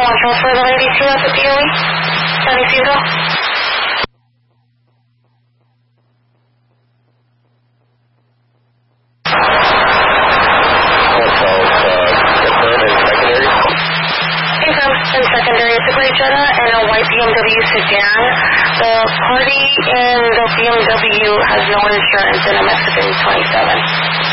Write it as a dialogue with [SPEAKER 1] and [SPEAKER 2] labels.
[SPEAKER 1] want to transfer the ladies here at the DOE? San Isidro? In secondary, it's a gray Jetta and a white BMW sedan. The party in the BMW has no insurance in a Mexican 27.